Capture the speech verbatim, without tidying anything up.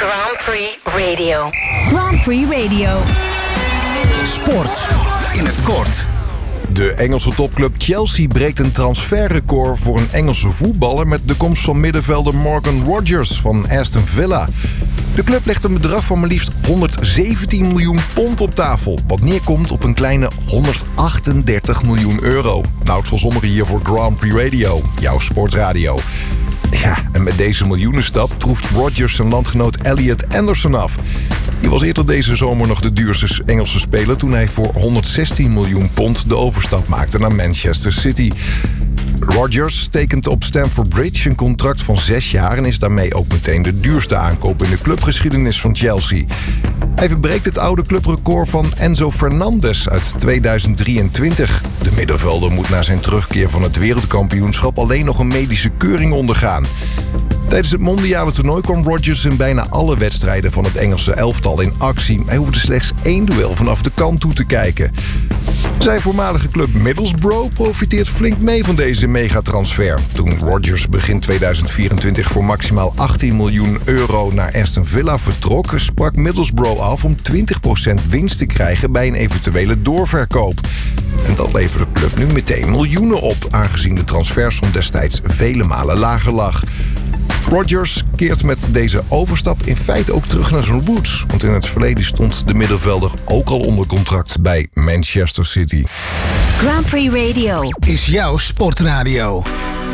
Grand Prix Radio. Grand Prix Radio. Sport in het kort. De Engelse topclub Chelsea breekt een transferrecord voor een Engelse voetballer met de komst van middenvelder Morgan Rogers van Aston Villa. De club legt een bedrag van maar liefst honderdzeventien miljoen pond op tafel, wat neerkomt op een kleine honderdachtendertig miljoen euro. Nou, het voor sommigen hier voor Grand Prix Radio, jouw sportradio. Ja, en met deze miljoenenstap troeft Rodgers zijn landgenoot Elliot Anderson af. Die was eerder deze zomer nog de duurste Engelse speler toen hij voor honderdzestien miljoen pond de overstap maakte naar Manchester City. Rodgers tekent op Stamford Bridge een contract van zes jaar en is daarmee ook meteen de duurste aankoop in de clubgeschiedenis van Chelsea. Hij verbreekt het oude clubrecord van Enzo Fernandez uit tweeduizend drieëntwintig. De middenvelder moet na zijn terugkeer van het wereldkampioenschap alleen nog een medische keuring ondergaan. Tijdens het mondiale toernooi kwam Rodgers in bijna alle wedstrijden van het Engelse elftal in actie. Hij hoefde slechts één duel vanaf de kant toe te kijken. Zijn voormalige club Middlesbrough profiteert flink mee van deze megatransfer. Toen Rodgers begin tweeduizend vierentwintig voor maximaal achttien miljoen euro naar Aston Villa vertrok, sprak Middlesbrough af om twintig procent winst te krijgen bij een eventuele doorverkoop. En dat levert de club nu meteen miljoenen op, aangezien de transfersom destijds vele malen lager lag. Rodgers keert met deze overstap in feite ook terug naar zijn roots. Want in het verleden stond de middenvelder ook al onder contract bij Manchester City. Grand Prix Radio Is jouw sportradio.